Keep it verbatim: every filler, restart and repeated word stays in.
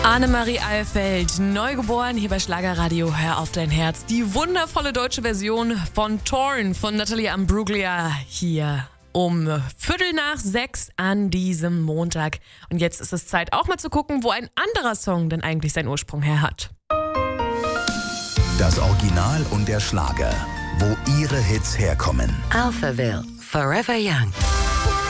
Annemarie Alfeld, neugeboren hier bei Schlagerradio, Hör auf dein Herz. Die wundervolle deutsche Version von Torn von Natalie Imbruglia hier um Viertel nach sechs an diesem Montag. Und jetzt ist es Zeit auch mal zu gucken, wo ein anderer Song denn eigentlich seinen Ursprung her hat. Das Original und der Schlager, wo ihre Hits herkommen. Alphaville, Forever Young.